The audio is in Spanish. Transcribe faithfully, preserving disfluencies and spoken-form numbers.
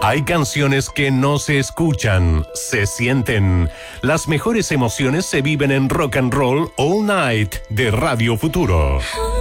Hay canciones que no se escuchan, se sienten. Las mejores emociones se viven en Rock and Roll All Night de Radio Futuro.